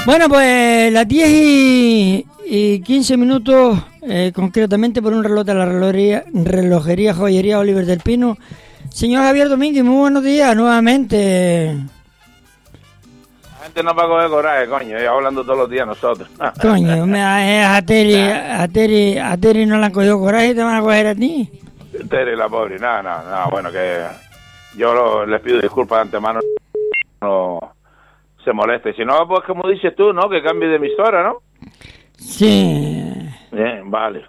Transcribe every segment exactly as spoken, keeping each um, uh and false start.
Bueno, pues las diez y, y quince minutos, eh, concretamente por un reloj de la relojería, relojería Joyería Oliver del Pino. Señor Javier Domínguez, muy buenos días nuevamente. La gente no va a coger coraje, coño, ya hablando todos los días nosotros. Coño, me, a Terry, a Terry, a Terry no le han cogido coraje y te van a coger a ti. Terry, la pobre, nada, nada, nada, bueno, que yo lo, les pido disculpas de antemano, no se moleste. Si no, pues como dices tú, ¿no? Que cambie de emisora, ¿no? Sí. Bien, vale.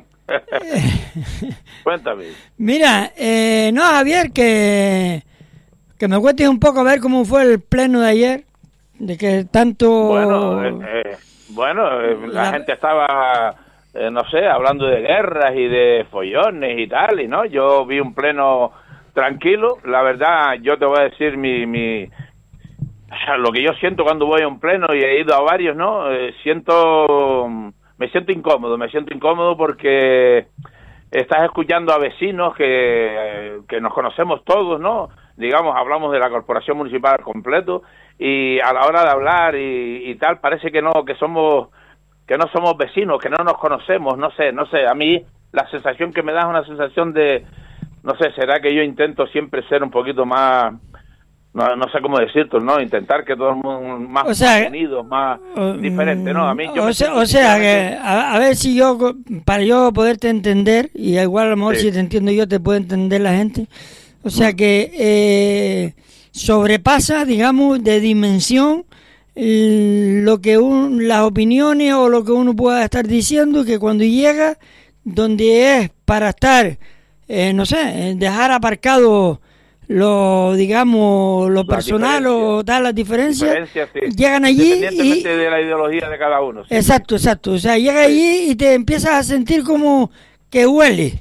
Cuéntame. Mira, eh, no, Javier, que, que me cuentes un poco a ver cómo fue el pleno de ayer, de que tanto... Bueno, eh, eh, bueno eh, la, la gente estaba, eh, no sé, hablando de guerras y de follones y tal, y no, yo vi un pleno tranquilo. La verdad, yo te voy a decir mi... mi lo que yo siento cuando voy a un pleno, y he ido a varios, ¿no? Eh, siento... Me siento incómodo, me siento incómodo porque estás escuchando a vecinos que, que nos conocemos todos, ¿no? Digamos, hablamos de la corporación municipal al completo, y a la hora de hablar y, y tal, parece que no, que somos, que no somos vecinos, que no nos conocemos, no sé, no sé, a mí la sensación que me da es una sensación de, no sé, será que yo intento siempre ser un poquito más... No, no sé cómo decirlo, ¿no? Intentar que todo el mundo más o sea, unido, más uh, diferente, ¿no? A mí yo o sea, o sea que a, a ver si yo, para yo poderte entender, y igual a lo mejor sí. Si te entiendo yo, te puede entender la gente. O sea que eh, sobrepasa, digamos, de dimensión lo que un, las opiniones o lo que uno pueda estar diciendo, que cuando llega donde es para estar, eh, no sé, dejar aparcado lo, digamos, lo la personal o tal, las diferencias, sí. Llegan allí independientemente y... de la ideología de cada uno. Sí. Exacto, exacto. O sea, llega sí. allí y te empiezas a sentir como que huele.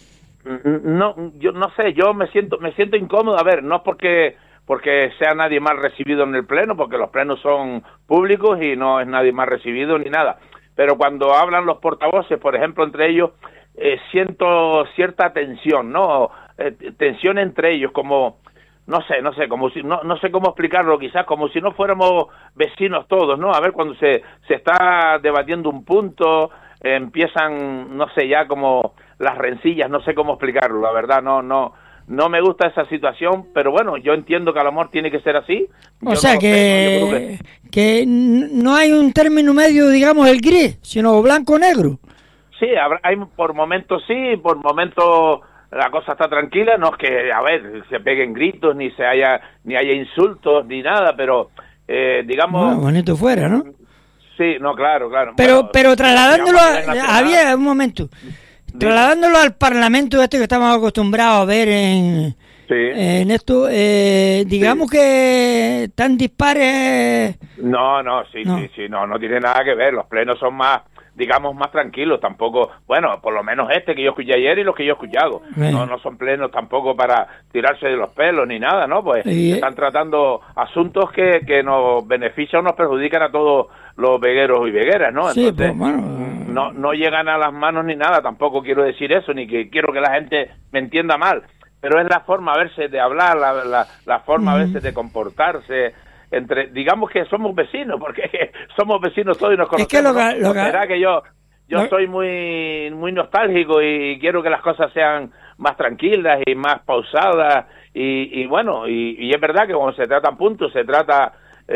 No, yo no sé, yo me siento me siento incómodo. A ver, no porque porque sea nadie mal recibido en el pleno, porque los plenos son públicos y no es nadie mal recibido ni nada. Pero cuando hablan los portavoces, por ejemplo, entre ellos, eh, siento cierta tensión, ¿no? Eh, tensión entre ellos, como, no sé, no sé, como si, no, no sé cómo explicarlo, quizás como si no fuéramos vecinos todos, ¿no? A ver, cuando se, se está debatiendo un punto, eh, empiezan, no sé, ya como las rencillas, no sé cómo explicarlo, la verdad, no, no, no me gusta esa situación, pero bueno, yo entiendo que a lo mejor tiene que ser así. O yo sea no que, sé, ¿no? que... que no hay un término medio, digamos, el gris, sino blanco-negro. Sí, hay por momentos sí, por momentos la cosa está tranquila, no es que, a ver, se peguen gritos, ni se haya, ni haya insultos, ni nada, pero, eh, digamos... Bueno, bonito fuera, ¿no? Sí, no, claro, claro. Pero, bueno, pero trasladándolo a... Había un momento... Trasladándolo al Parlamento este que estamos acostumbrados a ver en, sí. en esto, eh, digamos sí. que tan dispares... No, no, sí, no. sí, sí, no, no tiene nada que ver, los plenos son más, digamos, más tranquilos, tampoco, bueno, por lo menos este que yo escuché ayer y los que yo he escuchado, sí. no, no son plenos tampoco para tirarse de los pelos ni nada, ¿no? Pues sí. están tratando asuntos que, que nos benefician o nos perjudican a todos los vegueros y vegueras, ¿no? Entonces, sí, pues, bueno, no, no llegan a las manos ni nada, tampoco quiero decir eso, ni que quiero que la gente me entienda mal, pero es la forma a veces de hablar, la, la, la forma a veces de comportarse, entre, digamos que somos vecinos, porque somos vecinos todos y nos conocemos. Es que lo que, ¿no? lo que... ¿Será que yo, yo no. soy muy, muy nostálgico y quiero que las cosas sean más tranquilas y más pausadas, y, y bueno, y, y es verdad que cuando se tratan puntos, se trata...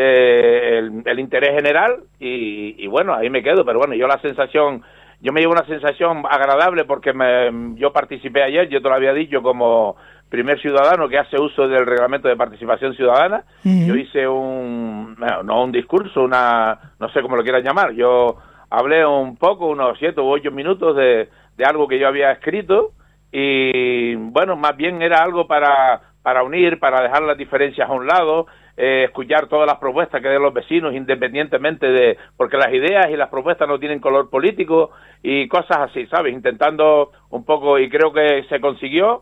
Eh, el, el interés general y, y bueno, ahí me quedo, pero bueno, yo la sensación, yo me llevo una sensación agradable porque me, yo participé ayer, yo te lo había dicho, como primer ciudadano que hace uso del reglamento de participación ciudadana. Uh-huh. Yo hice un, no, no un discurso, una, no sé cómo lo quieran llamar, yo hablé un poco, unos siete u ocho minutos de, de algo que yo había escrito y bueno, más bien era algo para, para unir, para dejar las diferencias a un lado, Eh, escuchar todas las propuestas que den los vecinos independientemente de, porque las ideas y las propuestas no tienen color político y cosas así, ¿sabes? Intentando un poco, y creo que se consiguió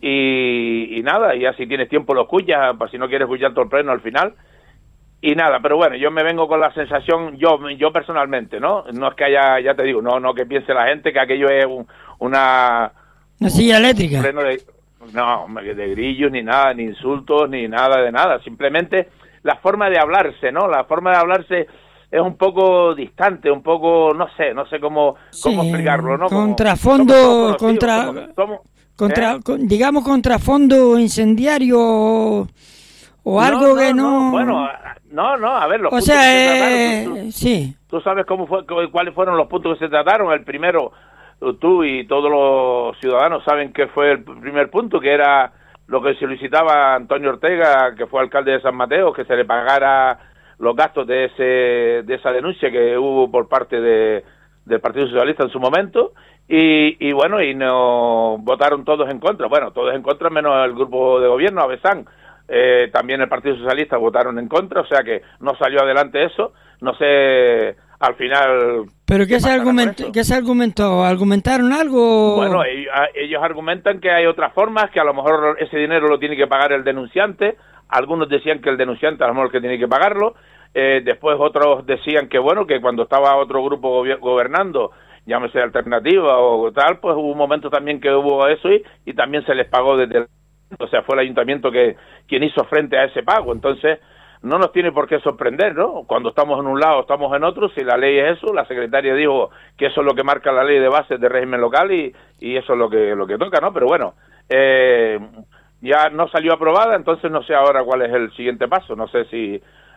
y, y nada, y ya si tienes tiempo lo escuchas, para si no quieres escuchar todo el pleno al final y nada, pero bueno, yo me vengo con la sensación, yo yo personalmente, ¿no? No es que haya, ya te digo, no no que piense la gente que aquello es un, una... Una silla eléctrica. Un pleno de, no, de grillos, ni nada, ni insultos, ni nada de nada. Simplemente la forma de hablarse, ¿no? La forma de hablarse es un poco distante, un poco, no sé, no sé cómo, cómo sí, explicarlo, ¿no? Contrafondo, contra, somos, somos, contra, ¿eh? con, digamos contrafondo incendiario o, o no, algo no, que no... no... Bueno, no, no, a ver, los o puntos sea, que se trataron, eh, tú, tú, sí. Tú sabes cómo fue, cuáles fueron los puntos que se trataron. El primero, tú y todos los ciudadanos saben que fue el primer punto, que era lo que solicitaba Antonio Ortega, que fue alcalde de San Mateo, que se le pagara los gastos de ese de esa denuncia que hubo por parte de, del Partido Socialista en su momento, y, y bueno, y no votaron todos en contra, bueno, todos en contra menos el grupo de gobierno, Avesán, eh, también el Partido Socialista votaron en contra, o sea que no salió adelante eso, no sé, al final... ¿Pero qué, qué se argumentó? ¿Qué se argumentó? ¿Argumentaron algo? Bueno, ellos, ellos argumentan que hay otras formas, que a lo mejor ese dinero lo tiene que pagar el denunciante. Algunos decían que el denunciante a lo mejor que tiene que pagarlo, eh, después otros decían que bueno, que cuando estaba otro grupo gobier gobernando, llámese Alternativa o tal, pues hubo un momento también que hubo eso y, y también se les pagó desde el... O sea, fue el ayuntamiento que quien hizo frente a ese pago, entonces no nos tiene por qué sorprender, ¿no? Cuando estamos en un lado, estamos en otro, si la ley es eso, la secretaria dijo que eso es lo que marca la ley de bases de régimen local y, y eso es lo que, lo que toca, ¿no? Pero bueno, eh... ya no salió aprobada, entonces no sé ahora cuál es el siguiente paso. No sé si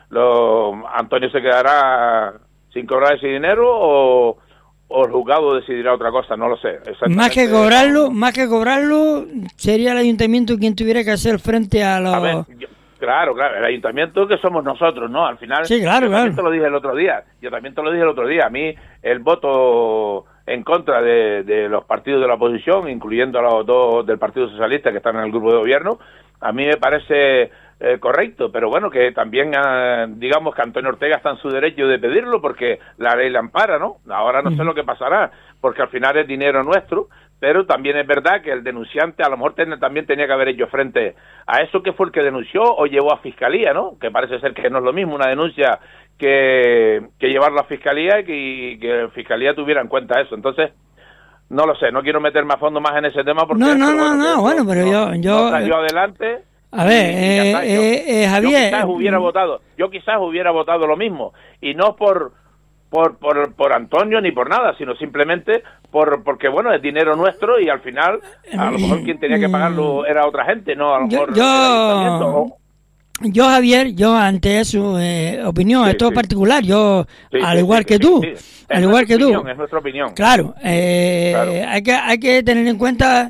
lo, Antonio se quedará sin cobrar ese dinero o, o el juzgado decidirá otra cosa, no lo sé. Más que cobrarlo, más que cobrarlo, sería el ayuntamiento quien tuviera que hacer frente a los... A ver, yo, claro, claro, el ayuntamiento que somos nosotros, ¿no? Al final, sí, claro, yo claro. también te lo dije el otro día, yo también te lo dije el otro día, a mí el voto en contra de, de los partidos de la oposición, incluyendo a los dos del Partido Socialista que están en el grupo de gobierno, a mí me parece eh, correcto, pero bueno, que también eh, digamos que Antonio Ortega está en su derecho de pedirlo porque la ley le ampara, ¿no? Ahora no sé lo que pasará, porque al final es dinero nuestro, pero también es verdad que el denunciante a lo mejor ten, también tenía que haber hecho frente a eso, que fue el que denunció o llevó a fiscalía, ¿no? Que parece ser que no es lo mismo una denuncia que, que llevarlo a fiscalía y que, y que fiscalía tuviera en cuenta eso. Entonces, no lo sé, no quiero meterme a fondo más en ese tema porque... No, no, eso, no, bueno, no, bueno, pero no, yo... yo no salió adelante. A ver, eh, yo, eh, eh, Javier... Yo quizás hubiera votado, yo quizás hubiera votado lo mismo, y no por... Por, por, por Antonio ni por nada, sino simplemente por porque, bueno, es dinero nuestro y al final a lo mejor quien tenía que pagarlo era otra gente, no a lo mejor yo, yo, yo Javier, yo ante su eh, opinión, sí, es todo sí. particular, yo sí, al igual sí, que sí, tú, sí. al igual que opinión, tú. Es nuestra opinión. Claro, eh, claro. Hay, que, hay que tener en cuenta,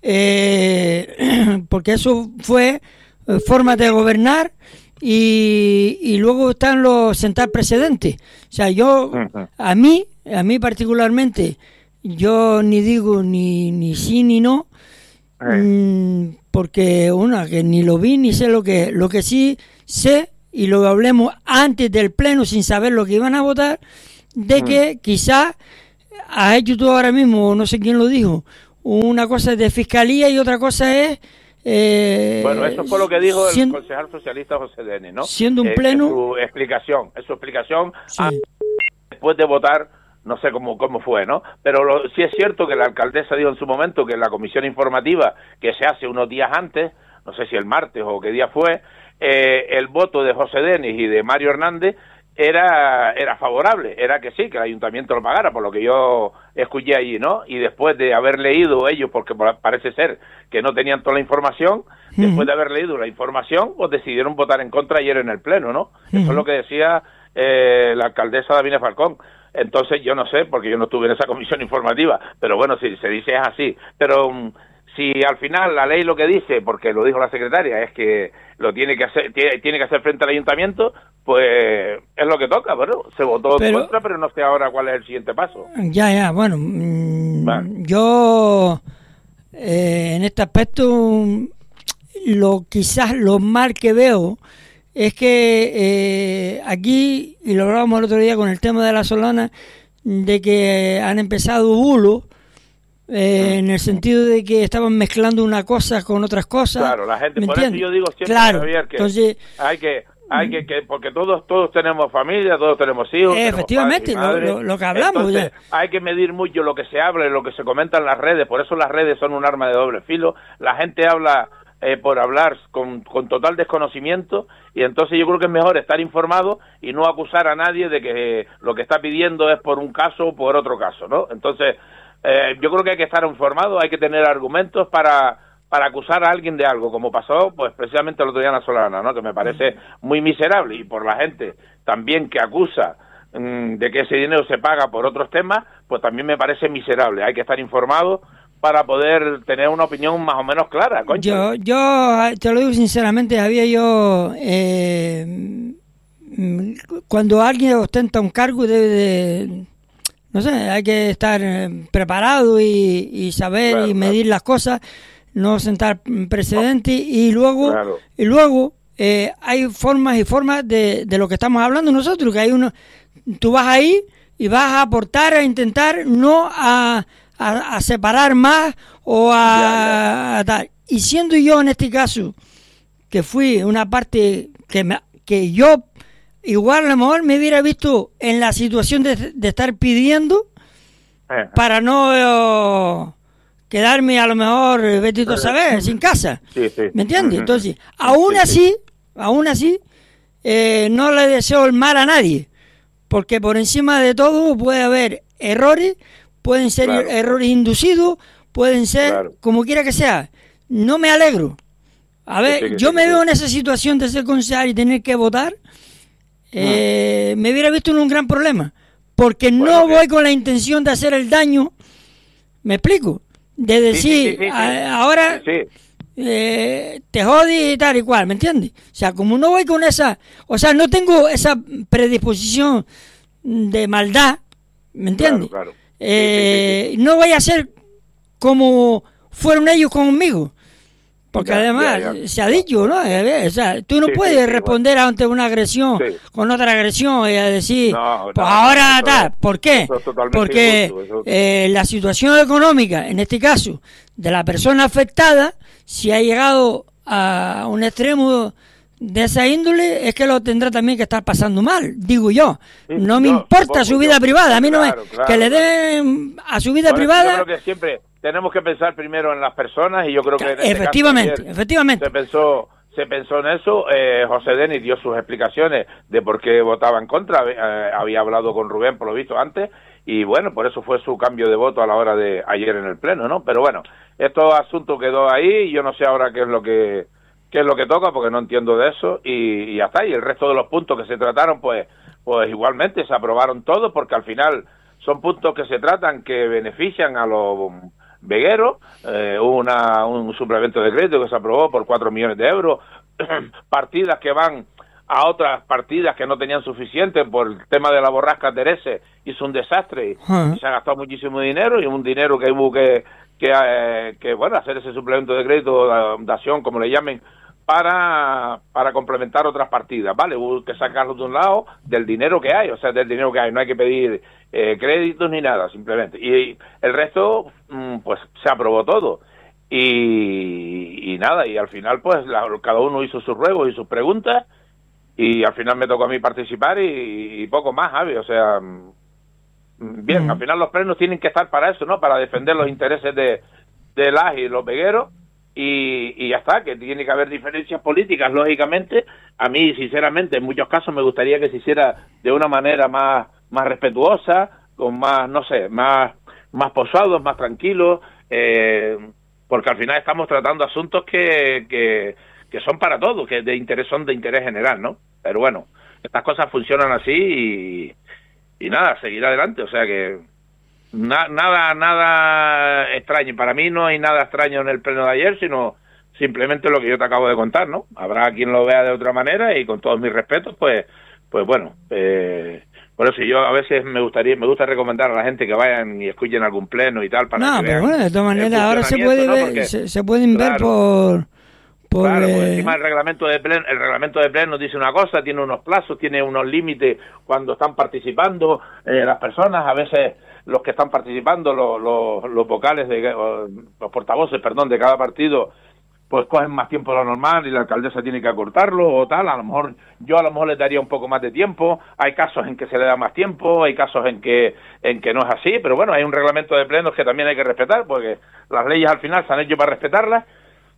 eh, porque eso fue eh, forma de gobernar. Y, y luego están los sentar precedentes. O sea, yo, a mí, a mí particularmente, yo ni digo ni, ni sí ni no, mmm, porque una, que ni lo vi ni sé lo que lo que sí sé, y lo hablemos antes del pleno sin saber lo que iban a votar, de que quizás has hecho tú ahora mismo, no sé quién lo dijo, una cosa es de fiscalía y otra cosa es... Eh, bueno, eso fue lo que dijo el siendo, concejal socialista José Denis, ¿no? Siendo un pleno... Es su explicación, es su explicación sí. a, después de votar, no sé cómo cómo fue, ¿no? Pero lo, sí es cierto que la alcaldesa dijo en su momento que en la comisión informativa que se hace unos días antes, no sé si el martes o qué día fue, eh, el voto de José Denis y de Mario Hernández era era favorable, era que sí, que el ayuntamiento lo pagara, por lo que yo escuché allí, ¿no? Y después de haber leído ellos, porque parece ser que no tenían toda la información, uh-huh. después de haber leído la información, pues decidieron votar en contra ayer en el pleno, ¿no? Uh-huh. Eso es lo que decía eh, la alcaldesa Davina Falcón. Entonces yo no sé, porque yo no estuve en esa comisión informativa, pero bueno, si se dice es así. Pero um, si al final la ley lo que dice, porque lo dijo la secretaria, es que lo tiene que hacer, tiene, tiene que hacer frente al ayuntamiento, pues es lo que toca. Bueno, se votó en contra, pero no sé ahora cuál es el siguiente paso. Ya, ya, bueno, mmm, vale. yo eh, en este aspecto lo quizás lo mal que veo es que eh, aquí, y lo hablábamos el otro día con el tema de la Solana, de que han empezado bulos, Eh, en el sentido de que estaban mezclando una cosa con otras cosas. Claro, la gente, por eso yo digo siempre, claro, Javier, que entonces, hay que, hay que, que, porque todos todos tenemos familia, todos tenemos hijos. Efectivamente, tenemos padres, lo, lo, lo que hablamos. Entonces, ya. Hay que medir mucho lo que se habla y lo que se comenta en las redes, por eso las redes son un arma de doble filo. La gente habla eh, por hablar con, con total desconocimiento, y entonces yo creo que es mejor estar informado y no acusar a nadie de que eh, lo que está pidiendo es por un caso o por otro caso, ¿no? Entonces, eh, yo creo que hay que estar informado, hay que tener argumentos para, para acusar a alguien de algo, como pasó pues precisamente el otro día en la Solana, ¿no? Que me parece muy miserable, y por la gente también que acusa de que ese dinero se paga por otros temas, pues también me parece miserable. Hay que estar informado para poder tener una opinión más o menos clara. Concha. Yo, yo te lo digo sinceramente, había yo eh, cuando alguien ostenta un cargo debe de, no sé, hay que estar preparado y, y saber claro, y medir claro. las cosas, no sentar precedentes, y luego claro. y luego eh, hay formas y formas de, de lo que estamos hablando nosotros, que hay uno. Tú vas ahí y vas a aportar, a intentar, no a, a, a separar más o a, a tal. Y siendo yo en este caso, que fui una parte que, me, que yo igual a lo mejor me hubiera visto en la situación de, de estar pidiendo eh. para no eh, quedarme a lo mejor, vete tú a saber, sin casa. Sí, sí. ¿Me entiendes? Entonces, aún sí, así, sí. aún así, eh, no le deseo el mal a nadie. Porque por encima de todo puede haber errores, pueden ser claro. errores inducidos, pueden ser claro. como quiera que sea. No me alegro. A ver, sí, sí, yo sí, me sí. veo en esa situación de ser concejal y tener que votar, eh, mm. me hubiera visto en un gran problema. Porque bueno, no voy con la intención de hacer el daño, ¿me explico? De decir, sí, sí, sí, sí. A, ahora... Sí, sí. Eh, te jodí y tal y cual, ¿me entiendes? O sea, como no voy con esa, o sea, no tengo esa predisposición de maldad, ¿me entiendes? Claro, claro. Eh, sí, sí, sí. No voy a ser como fueron ellos conmigo, porque ya, además ya, ya. se ha dicho, ¿no? O sea, tú no sí, puedes sí, sí, responder bueno. ante una agresión sí. con otra agresión y a decir, no, pues no, ahora no, tal, ¿por qué? Porque injusto, eso... eh, la situación económica, en este caso, de la persona afectada, si ha llegado a un extremo de esa índole, es que lo tendrá también que estar pasando mal, digo yo. Sí, no me no, importa su vida yo, privada, a mí claro, no me... Claro, que le den a su vida bueno, privada... Yo creo que siempre tenemos que pensar primero en las personas, y yo creo que en este efectivamente, caso, efectivamente. Se pensó, se pensó en eso. eh, José Denis dio sus explicaciones de por qué votaba en contra, eh, había hablado con Rubén, por lo visto, antes, y bueno, por eso fue su cambio de voto a la hora de ayer en el pleno, ¿no? Pero bueno, estos asuntos quedó ahí, y yo no sé ahora qué es lo que qué es lo que toca, porque no entiendo de eso, y, y ya está. Y el resto de los puntos que se trataron, pues pues igualmente se aprobaron todos, porque al final son puntos que se tratan que benefician a los vegueros. Eh, hubo una, un suplemento de crédito que se aprobó por cuatro millones de euros, partidas que van a otras partidas que no tenían suficiente por el tema de la borrasca Terese, hizo un desastre uh-huh. y se ha gastado muchísimo dinero, y un dinero que hubo que que, eh, que bueno, hacer ese suplemento de crédito, de dación, como le llamen, para para complementar otras partidas, ¿vale? Hubo que sacarlo de un lado del dinero que hay, o sea, del dinero que hay, no hay que pedir eh, créditos ni nada, simplemente. Y el resto, pues se aprobó todo. Y, y nada, y al final, pues la, cada uno hizo sus ruegos y sus preguntas, y al final me tocó a mí participar, y, y poco más, Javi, o sea... Bien, mm. al final los plenos tienen que estar para eso, ¿no? Para defender los intereses de, de las y los vegueros, y, y ya está, que tiene que haber diferencias políticas, lógicamente. A mí, sinceramente, en muchos casos me gustaría que se hiciera de una manera más, más respetuosa, con más, no sé, más, más posados, más tranquilos, eh, porque al final estamos tratando asuntos que, que, que son para todos, que de interés son de interés general, ¿no? Pero bueno, estas cosas funcionan así, y Y nada, seguir adelante, o sea que na, nada nada extraño. Para mí no hay nada extraño en el pleno de ayer, sino simplemente lo que yo te acabo de contar, ¿no? Habrá quien lo vea de otra manera, y con todos mis respetos, pues pues bueno, eh, por eso yo a veces me gustaría me gusta recomendar a la gente que vayan y escuchen algún pleno y tal, para no, que pero vean bueno, de todas maneras ahora se puede ¿no? ver, Porque, se, se pueden ver claro, por... Por, claro, por eh... encima del reglamento de pleno, el reglamento de pleno dice una cosa, tiene unos plazos, tiene unos límites cuando están participando eh, las personas. A veces los que están participando, los, los, los vocales, de, los portavoces, perdón, de cada partido, pues cogen más tiempo de lo normal, y la alcaldesa tiene que acortarlo o tal. A lo mejor yo a lo mejor le daría un poco más de tiempo. Hay casos en que se le da más tiempo, hay casos en que en que no es así, pero bueno, hay un reglamento de plenos que también hay que respetar, porque las leyes al final se han hecho para respetarlas.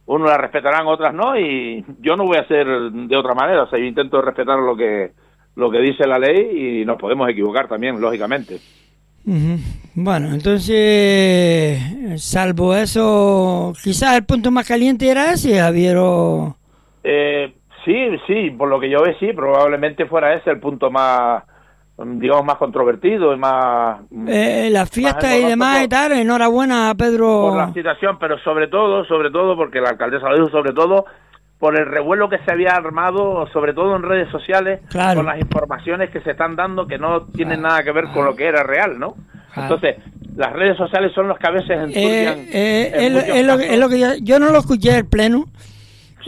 unos las respetarán, otras no, y yo no voy a hacer de otra manera. O sea, yo intento respetar lo que lo que dice la ley y nos podemos equivocar también, lógicamente. Uh-huh. Bueno, entonces, salvo eso, quizás el punto más caliente era ese, Javier. O... Eh, sí, sí, por lo que yo veo, sí, probablemente fuera ese el punto más, digamos, más controvertido y más... Eh, la fiesta y demás por, y tal, enhorabuena a Pedro... Por la situación, pero sobre todo, sobre todo, porque la alcaldesa lo dijo, sobre todo, por el revuelo que se había armado, sobre todo en redes sociales, claro, con las informaciones que se están dando que no tienen claro, nada que ver con claro, lo que era real, ¿no? Claro. Entonces, las redes sociales son los que a veces enturbian... Eh, eh, en es, es, lo, es lo que yo, yo no lo escuché el pleno, sí,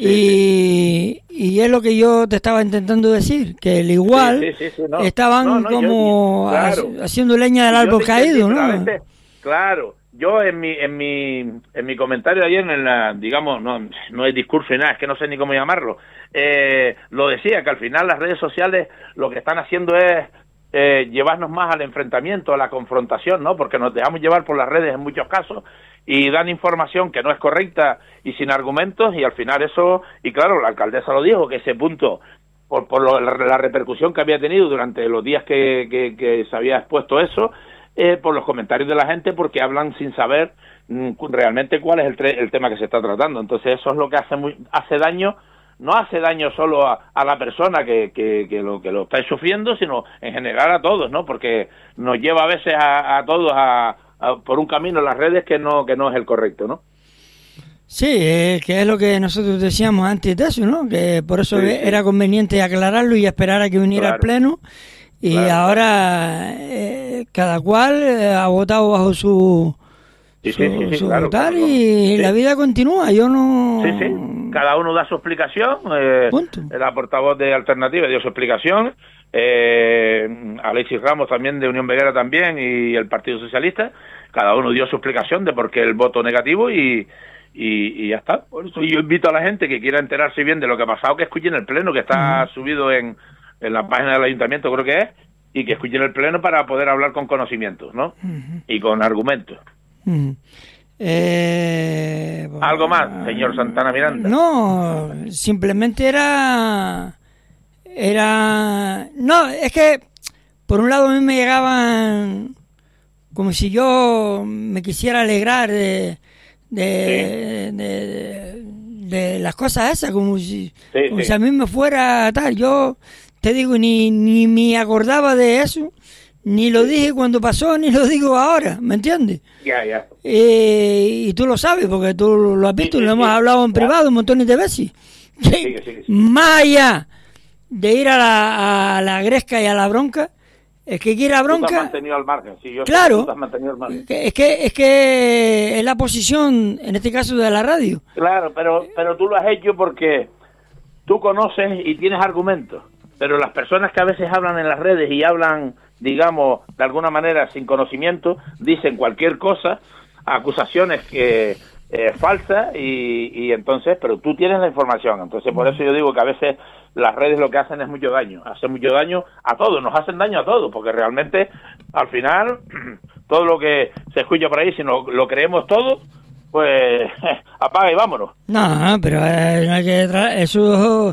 y, sí. y es lo que yo te estaba intentando decir, que al igual sí, sí, sí, sí, no. estaban no, no, como yo, claro, haciendo leña del árbol caído, ¿no? Veces, claro. Yo en mi en mi en mi comentario de ayer, en la, digamos, no no es discurso ni nada, es que no sé ni cómo llamarlo, eh, lo decía, que al final las redes sociales lo que están haciendo es eh, llevarnos más al enfrentamiento, a la confrontación, ¿no? Porque nos dejamos llevar por las redes en muchos casos y dan información que no es correcta y sin argumentos, y al final eso, y claro, la alcaldesa lo dijo, que ese punto, por, por lo, la, la repercusión que había tenido durante los días que, que, que se había expuesto eso, Eh, por los comentarios de la gente, porque hablan sin saber mm, realmente cuál es el, tre- el tema que se está tratando. Entonces eso es lo que hace muy, hace daño, no hace daño solo a, a la persona que, que, que lo que lo está sufriendo, sino en general a todos, ¿no? Porque nos lleva a veces a, a todos a, a, por un camino en las redes que no que no es el correcto, ¿no? Sí, eh, que es lo que nosotros decíamos antes de eso, ¿no? Que por eso sí, era sí. conveniente aclararlo y esperar a que viniera al pleno. Y claro, ahora eh, cada cual eh, ha votado bajo su, sí, su, sí, sí, sí, su claro, votar claro, y sí. la vida continúa. Yo no... Sí, sí, cada uno da su explicación. Eh, la portavoz de Alternativa dio su explicación. Eh, Alexis Ramos también, de Unión Veguera también, y el Partido Socialista. Cada uno dio su explicación de por qué el voto negativo y... Y, y ya está. Por eso yo invito a la gente que quiera enterarse bien de lo que ha pasado, que escuchen el pleno, que está uh-huh. subido en... en la página del ayuntamiento, creo que es, y que escuchen el pleno para poder hablar con conocimientos, ¿no? Uh-huh. Y con argumentos. Uh-huh. Eh, bueno, ¿Algo más, señor Santana Miranda? No, simplemente era... Era... No, es que, por un lado a mí me llegaban como si yo me quisiera alegrar de... de, sí. de, de, de las cosas esas, como si, sí, como sí. si a mí me fuera tal. Yo te digo, ni ni me acordaba de eso, ni lo dije cuando pasó, ni lo digo ahora, ¿me entiendes? Ya, ya. Eh, y tú lo sabes, porque tú lo has visto, sí, sí, lo hemos sí. hablado en privado un montón de veces. Sí, sí, sí, sí. Más allá de ir a la, a la gresca y a la bronca, es que quiera bronca. Tú te has mantenido al margen, sí, yo claro. Sé que tú te has mantenido al margen. Es que es que es la posición, en este caso, de la radio. Claro, pero pero tú lo has hecho porque tú conoces y tienes argumentos. Pero las personas que a veces hablan en las redes y hablan, digamos, de alguna manera sin conocimiento, dicen cualquier cosa, acusaciones que eh, falsas y, y entonces, pero tú tienes la información. Entonces, por eso yo digo que a veces las redes lo que hacen es mucho daño, hacen mucho daño a todos, nos hacen daño a todos, porque realmente, al final, todo lo que se escucha por ahí, si no lo creemos todo, pues apaga y vámonos. No, pero eh, no hay que tra- eso...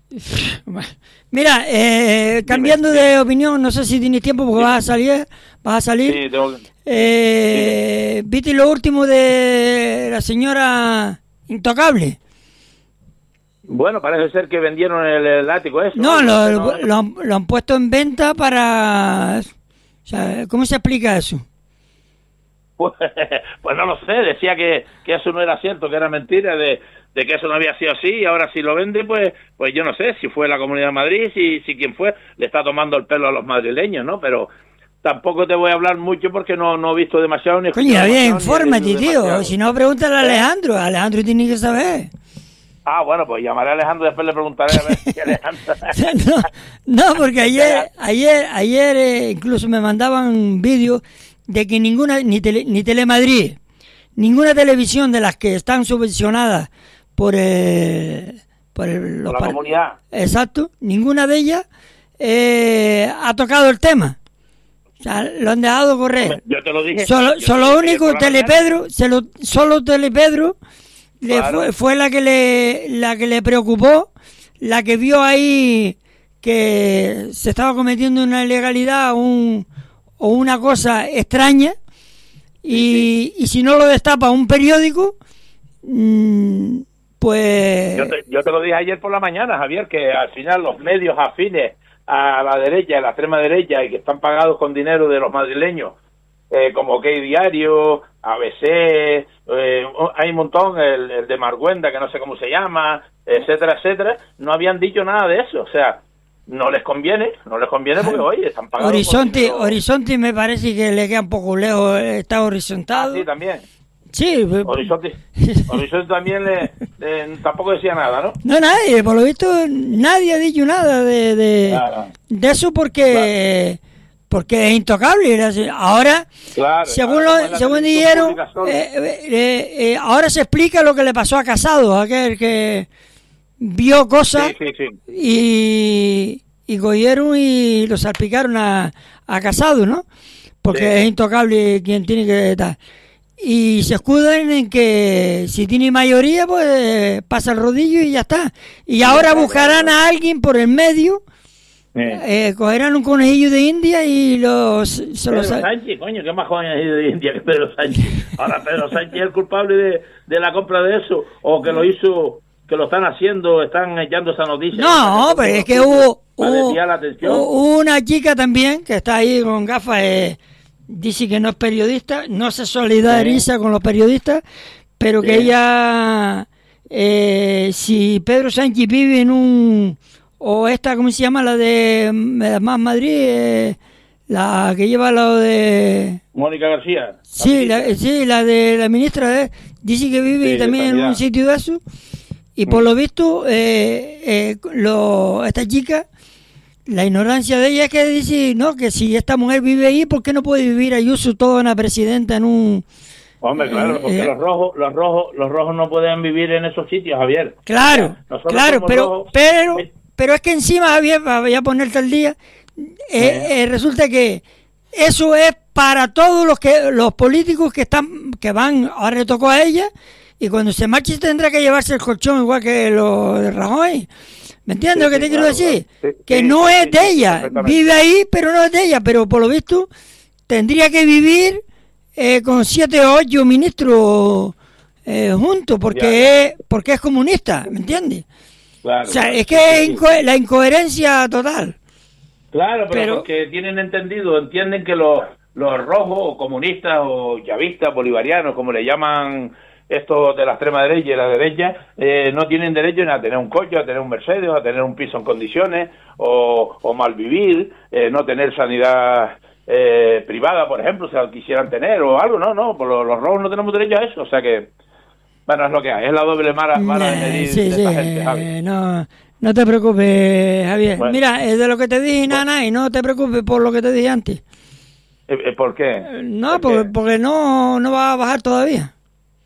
Mira, eh, cambiando Dime. de opinión, no sé si tienes tiempo porque sí. vas a salir, vas a salir. Sí, tengo... eh, ¿Viste lo último de la señora Intocable? Bueno, parece ser que vendieron el, el ático eso. No, ¿no? Lo, no, lo, han, lo han puesto en venta para... O sea, ¿cómo se explica eso? Pues, pues no lo sé, decía que, que eso no era cierto, que era mentira, de, de que eso no había sido así, y ahora si lo vende, pues pues yo no sé si fue la Comunidad de Madrid, si, si quien fue, le está tomando el pelo a los madrileños, ¿no? Pero tampoco te voy a hablar mucho porque no, no he visto demasiado ni... Coño, bien, infórmate, tío, si no, pregúntale a Alejandro, Alejandro tiene que saber. Ah, bueno, pues llamaré a Alejandro y después le preguntaré a ver si Alejandro... no, no, porque ayer, ayer, ayer eh, incluso me mandaban vídeos de que ninguna, ni, tele, ni Telemadrid, ninguna televisión de las que están subvencionadas por, eh, por, el, los por la par... comunidad. Exacto, ninguna de ellas eh, ha tocado el tema. O sea, lo han dejado correr. Yo te lo dije. Solo, solo único, Telepedro, se lo, solo Telepedro le claro. fue, fue la que le la que le preocupó, la que vio ahí que se estaba cometiendo una ilegalidad un, o una cosa extraña, y, sí, sí. y si no lo destapa un periódico, mmm, pues... Yo te, yo te lo dije ayer por la mañana, Javier, que al final los medios afines a la derecha, a la extrema derecha, y que están pagados con dinero de los madrileños, eh, como OK Diario, A B C, eh, hay un montón, el, el de Marguenda, que no sé cómo se llama, etcétera, etcétera, no habían dicho nada de eso. O sea, no les conviene, no les conviene porque, oye, están pagados Horizonte, con dinero. Horizonte me parece que le queda un poco lejos, está horizontado. Ah, sí, también. Sí, Horizonte, Horizonte también le, le- tampoco decía nada, ¿no? no, nadie, por lo visto, nadie ha dicho nada de, de, Claro. de eso porque porque es intocable. era así. Ahora, Claro, según, ahora como lo, es la según televisión dijeron, pública solo. eh, eh, eh, ahora se explica lo que le pasó a Casado, aquel que vio cosas Sí, sí, sí. y, y cogieron y lo salpicaron a, a Casado, ¿no? Porque Sí. es intocable quien tiene que estar. Y se escudan en que si tiene mayoría, pues pasa el rodillo y ya está. Y ahora buscarán a alguien por el medio, Eh. eh, cogerán un conejillo de India y los, se Pedro los... Sánchez, coño, qué más joven de India que Pedro Sánchez. Ahora Pedro Sánchez es el culpable de, de la compra de eso, o que lo hizo, que lo están haciendo, están echando esa noticia. No, pero es que hubo, Para hubo, desviar la atención. hubo una chica también que está ahí con gafas, eh, dice que no es periodista, no se solidariza Sí. con los periodistas, pero que Sí. ella, eh, si Pedro Sánchez vive en un, o esta, ¿cómo se llama? La de eh, Más Madrid, eh, la que lleva lo de... Mónica García. Sí, la, sí, la de la ministra, eh, dice que vive Sí, también en sanidad. un sitio de eso, y por lo visto, eh, eh, lo, esta chica, la ignorancia de ella es que dice, no, que si esta mujer vive ahí, ¿por qué no puede vivir Ayuso toda una presidenta en un... Hombre, claro, porque eh, los rojos, los rojos, los rojos no pueden vivir en esos sitios, Javier. Claro, Nosotros claro, somos pero, rojos. pero, Eh, pero es que encima, Javier, voy a ponerte al día, eh, eh, resulta que eso es para todos los que los políticos que están, que van, ahora le tocó a ella, y cuando se marche tendrá que llevarse el colchón igual que lo de Rajoy. ¿Me entiendes Sí, lo que sí, te quiero claro, decir? claro. Sí, que sí, no sí, es sí, de sí, ella, perfectamente. vive ahí, pero no es de ella, pero por lo visto tendría que vivir eh, con siete o ocho ministros eh, juntos, porque Ya, ya. es, porque es comunista, ¿me entiendes? Claro, O sea, claro, es que sí, es sí, sí. inco- la incoherencia total. Claro, pero, Pero- porque tienen entendido, entienden que los, los rojos o comunistas o chavistas, bolivarianos, como le llaman estos de la extrema derecha y la derecha, eh, no tienen derecho ni a tener un coche, a tener un Mercedes, a tener un piso en condiciones, o, o malvivir, eh, no tener sanidad eh, privada, por ejemplo, si la quisieran tener, o algo, no, no, por los, los rojos no tenemos derecho a eso, o sea que, bueno, es lo que hay, es la doble vara, vara de medir sí, de sí, esta gente, Javi. eh, no, no te preocupes, Javier. Bueno. Mira, es de lo que te dije, nada, y no te preocupes por lo que te dije antes. Eh, eh, ¿Por qué? Eh, No, ¿Por porque, qué? porque no, no va a bajar todavía.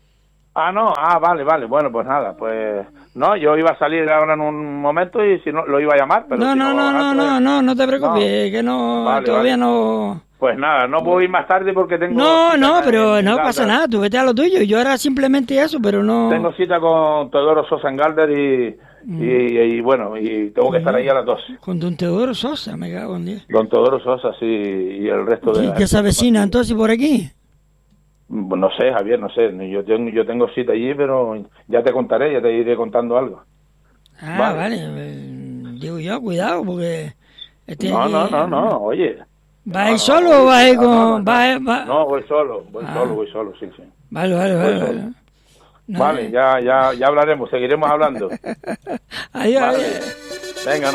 Ah, no, ah, vale, vale, bueno, pues nada, pues no, yo iba a salir ahora en un momento y si no, lo iba a llamar, pero No, si no, va no, a bajar, no, pues- no, no, no te preocupes, No. que no, Vale, todavía vale. no... Pues nada, no puedo ir más tarde porque tengo... No, cita no, en- pero en no Galder. pasa nada, tú vete a lo tuyo, yo era simplemente eso, pero no... Tengo cita con Teodoro Sosa en Galder y, y, y, bueno, y tengo que estar ahí a las dos. Con don Teodoro Sosa, me cago en Dios. Don Teodoro Sosa, sí, y el resto de... ¿Y qué se avecina entonces por aquí? No sé, Javier, no sé, yo tengo, yo tengo cita allí, pero ya te contaré, ya te iré contando algo. Ah, Vale. vale, eh, digo yo, cuidado, porque... Este, No, no, no, no, oye. ¿Va a No, ir no, solo voy- o va a ir no, con...? no, no. va a- va- No, voy solo, voy Ah. solo, voy solo, sí, sí. Vale, vale, Voy vale. solo. vale. No, Vale, eh. ya, ya, ya hablaremos, seguiremos hablando. Adiós, Vale. adiós. Venga, no.